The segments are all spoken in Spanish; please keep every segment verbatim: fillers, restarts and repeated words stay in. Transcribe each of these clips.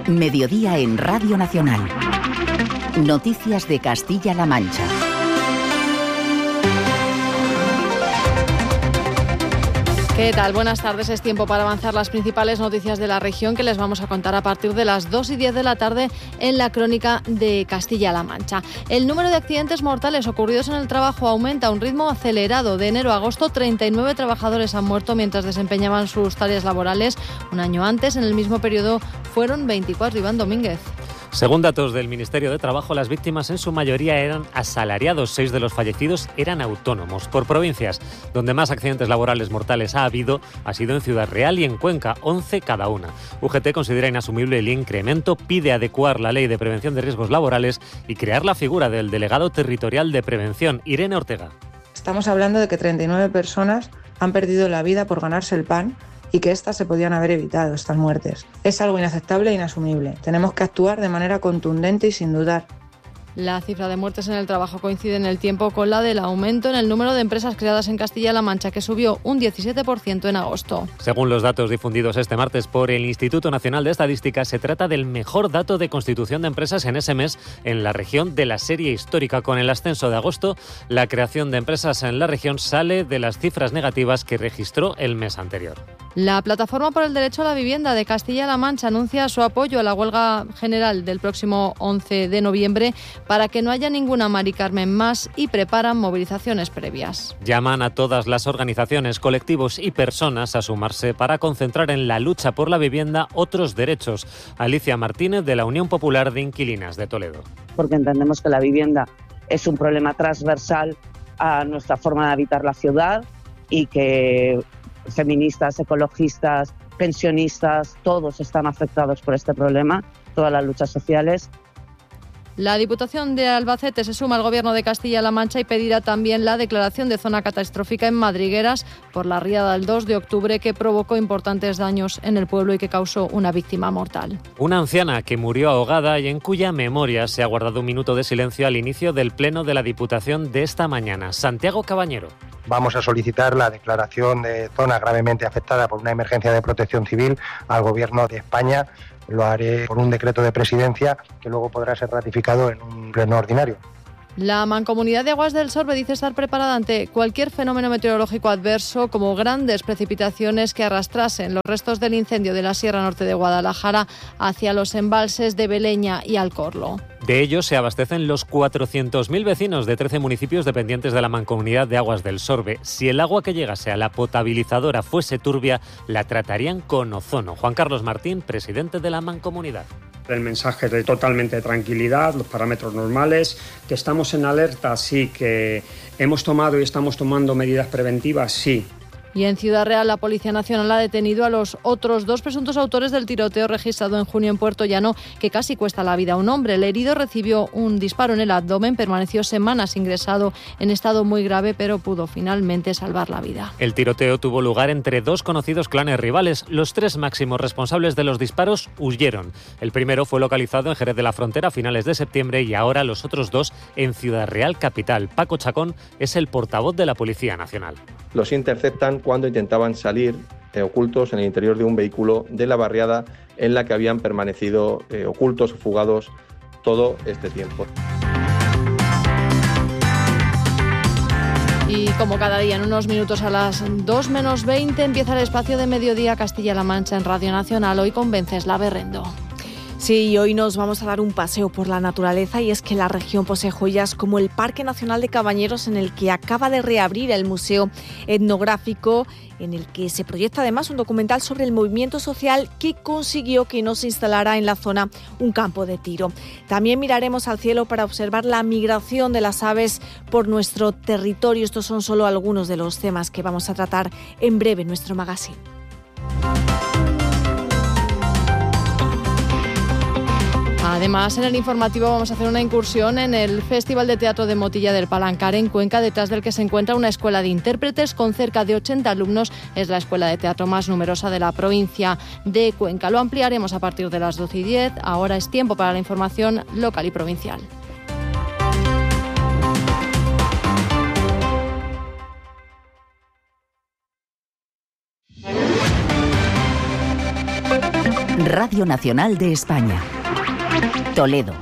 Mediodía en Radio Nacional. Noticias de Castilla-La Mancha. ¿Qué tal? Buenas tardes. Es tiempo para avanzar las principales noticias de la región que les vamos a contar a partir de las dos y diez de la tarde en la crónica de Castilla-La Mancha. El número de accidentes mortales ocurridos en el trabajo aumenta a un ritmo acelerado. De enero a agosto, treinta y nueve trabajadores han muerto mientras desempeñaban sus tareas laborales. Un año antes, en el mismo periodo, fueron veinticuatro. Iván Domínguez. Según datos del Ministerio de Trabajo, las víctimas en su mayoría eran asalariados. Seis de los fallecidos eran autónomos. Por provincias, donde más accidentes laborales mortales ha habido, ha sido en Ciudad Real y en Cuenca, once cada una. U G T considera inasumible el incremento, pide adecuar la Ley de Prevención de Riesgos Laborales y crear la figura del Delegado Territorial de Prevención. Irene Ortega. Estamos hablando de que treinta y nueve personas han perdido la vida por ganarse el pan y que éstas se podían haber evitado, estas muertes. Es algo inaceptable e inasumible. Tenemos que actuar de manera contundente y sin dudar. La cifra de muertes en el trabajo coincide en el tiempo con la del aumento en el número de empresas creadas en Castilla-La Mancha, que subió un diecisiete por ciento en agosto. Según los datos difundidos este martes por el Instituto Nacional de Estadística, se trata del mejor dato de constitución de empresas en ese mes en la región de la serie histórica. Con el ascenso de agosto, la creación de empresas en la región sale de las cifras negativas que registró el mes anterior. La Plataforma por el Derecho a la Vivienda de Castilla-La Mancha anuncia su apoyo a la huelga general del próximo once de noviembre para que no haya ninguna Mari Carmen más y preparan movilizaciones previas. Llaman a todas las organizaciones, colectivos y personas a sumarse para concentrar en la lucha por la vivienda otros derechos. Alicia Martínez, de la Unión Popular de Inquilinas de Toledo. Porque entendemos que la vivienda es un problema transversal a nuestra forma de habitar la ciudad y que feministas, ecologistas, pensionistas, todos están afectados por este problema, todas las luchas sociales. La Diputación de Albacete se suma al Gobierno de Castilla-La Mancha y pedirá también la declaración de zona catastrófica en Madrigueras por la riada del dos de octubre que provocó importantes daños en el pueblo y que causó una víctima mortal. Una anciana que murió ahogada y en cuya memoria se ha guardado un minuto de silencio al inicio del pleno de la Diputación de esta mañana. Santiago Cabañero. Vamos a solicitar la declaración de zona gravemente afectada por una emergencia de protección civil al Gobierno de España. Lo haré por un decreto de presidencia que luego podrá ser ratificado en un pleno ordinario. La Mancomunidad de Aguas del Sorbe dice estar preparada ante cualquier fenómeno meteorológico adverso, como grandes precipitaciones que arrastrasen los restos del incendio de la Sierra Norte de Guadalajara hacia los embalses de Beleña y Alcorlo. De ellos se abastecen los cuatrocientos mil vecinos de trece municipios dependientes de la Mancomunidad de Aguas del Sorbe. Si el agua que llegase a la potabilizadora fuese turbia, la tratarían con ozono. Juan Carlos Martín, presidente de la Mancomunidad. El mensaje de totalmente tranquilidad, los parámetros normales, que estamos en alerta, sí, que hemos tomado y estamos tomando medidas preventivas, sí. Y en Ciudad Real, la Policía Nacional ha detenido a los otros dos presuntos autores del tiroteo registrado en junio en Puerto Llano, que casi cuesta la vida a un hombre. El herido recibió un disparo en el abdomen, permaneció semanas ingresado en estado muy grave, pero pudo finalmente salvar la vida. El tiroteo tuvo lugar entre dos conocidos clanes rivales. Los tres máximos responsables de los disparos huyeron. El primero fue localizado en Jerez de la Frontera a finales de septiembre y ahora los otros dos en Ciudad Real capital. Paco Chacón es el portavoz de la Policía Nacional. Los interceptan cuando intentaban salir eh, ocultos en el interior de un vehículo de la barriada en la que habían permanecido eh, ocultos o fugados todo este tiempo. Y como cada día, en unos minutos a las dos menos veinte empieza el espacio de Mediodía Castilla-La Mancha en Radio Nacional. Hoy con Vencesla Berrendo. Sí, hoy nos vamos a dar un paseo por la naturaleza y es que la región posee joyas como el Parque Nacional de Cabañeros, en el que acaba de reabrir el Museo Etnográfico, en el que se proyecta además un documental sobre el movimiento social que consiguió que no se instalara en la zona un campo de tiro. También miraremos al cielo para observar la migración de las aves por nuestro territorio. Estos son solo algunos de los temas que vamos a tratar en breve en nuestro magazine. Además, en el informativo vamos a hacer una incursión en el Festival de Teatro de Motilla del Palancar en Cuenca, detrás del que se encuentra una escuela de intérpretes con cerca de ochenta alumnos. Es la escuela de teatro más numerosa de la provincia de Cuenca. Lo ampliaremos a partir de las doce y diez. Ahora es tiempo para la información local y provincial. Radio Nacional de España. Toledo.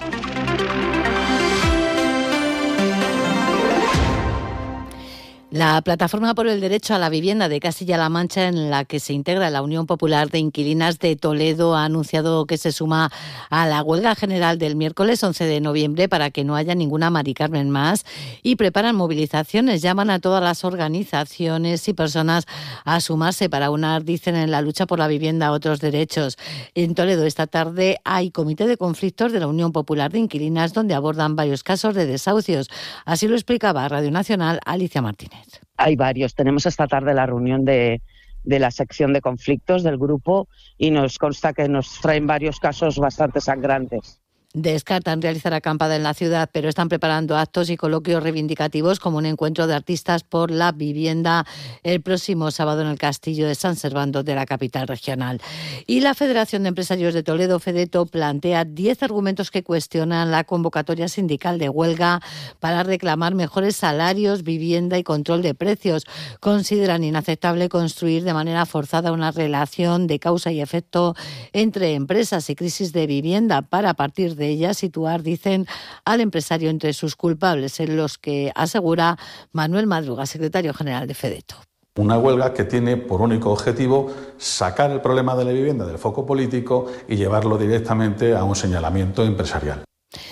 La Plataforma por el Derecho a la Vivienda de Castilla-La Mancha, en la que se integra la Unión Popular de Inquilinas de Toledo, ha anunciado que se suma a la huelga general del miércoles once de noviembre para que no haya ninguna Mari Carmen más, y preparan movilizaciones. Llaman a todas las organizaciones y personas a sumarse para unar, dicen, en la lucha por la vivienda a otros derechos. En Toledo esta tarde hay comité de conflictos de la Unión Popular de Inquilinas donde abordan varios casos de desahucios. Así lo explicaba a Radio Nacional Alicia Martínez. Hay varios. Tenemos esta tarde la reunión de, de la sección de conflictos del grupo y nos consta que nos traen varios casos bastante sangrantes. Descartan realizar acampada en la ciudad, pero están preparando actos y coloquios reivindicativos como un encuentro de artistas por la vivienda el próximo sábado en el Castillo de San Servando de la capital regional. Y la Federación de Empresarios de Toledo, Fedeto, plantea diez argumentos que cuestionan la convocatoria sindical de huelga para reclamar mejores salarios, vivienda y control de precios. Consideran inaceptable construir de manera forzada una relación de causa y efecto entre empresas y crisis de vivienda para, a partir de de ella, situar, dicen, al empresario entre sus culpables, en los que asegura Manuel Madruga, secretario general de Fedeto. Una huelga que tiene por único objetivo sacar el problema de la vivienda del foco político y llevarlo directamente a un señalamiento empresarial.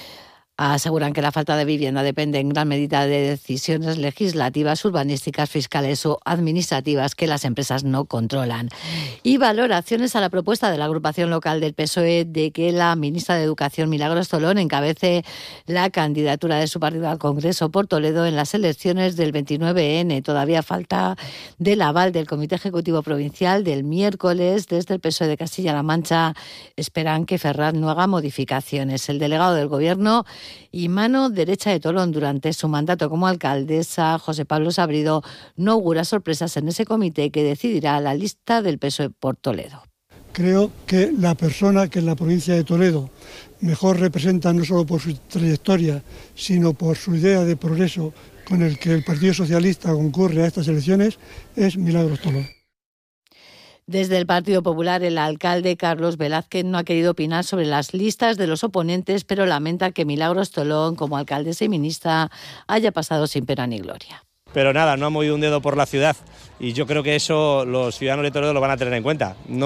Aseguran que la falta de vivienda depende en gran medida de decisiones legislativas, urbanísticas, fiscales o administrativas que las empresas no controlan. Y valoraciones a la propuesta de la agrupación local del P S O E de que la ministra de Educación, Milagros Tolón, encabece la candidatura de su partido al Congreso por Toledo en las elecciones del veintinueve ene. Todavía falta del aval del Comité Ejecutivo Provincial del miércoles. Desde el P S O E de Castilla-La Mancha esperan que Ferraz no haga modificaciones. El delegado del Gobierno y mano derecha de Tolón durante su mandato como alcaldesa, José Pablo Sabrido, no augura sorpresas en ese comité que decidirá la lista del P S O E por Toledo. Creo que la persona que en la provincia de Toledo mejor representa, no solo por su trayectoria, sino por su idea de progreso con el que el Partido Socialista concurre a estas elecciones, es Milagros Tolón. Desde el Partido Popular, el alcalde Carlos Velázquez no ha querido opinar sobre las listas de los oponentes, pero lamenta que Milagros Tolón, como alcaldesa y ministra, haya pasado sin pena ni gloria. Pero nada, no ha movido un dedo por la ciudad y yo creo que eso los ciudadanos de Toledo lo van a tener en cuenta. No